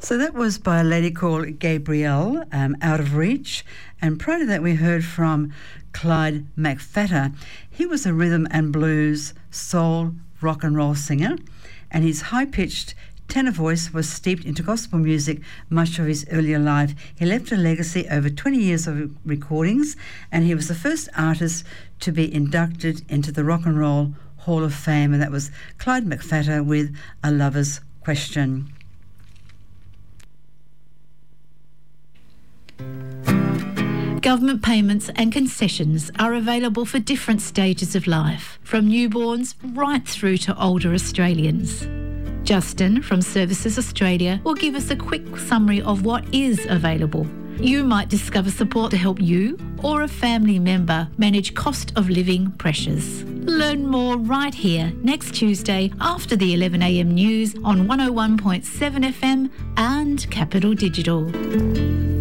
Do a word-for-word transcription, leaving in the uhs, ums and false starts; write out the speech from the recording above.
So that was by a lady called Gabrielle, um, Out of Reach. And prior to that, we heard from Clyde McPhatter. He was a rhythm and blues, soul, rock and roll singer, and his high-pitched tenor voice was steeped into gospel music much of his earlier life. He left a legacy over twenty years of recordings, and he was the first artist to be inducted into the Rock and Roll Hall of Fame, and that was Clyde McPhatter with A Lover's Question. Government payments and concessions are available for different stages of life, from newborns right through to older Australians. Justin from Services Australia will give us a quick summary of what is available. You might discover support to help you or a family member manage cost of living pressures. Learn more right here next Tuesday after the eleven a m news on one oh one point seven F M and Capital Digital.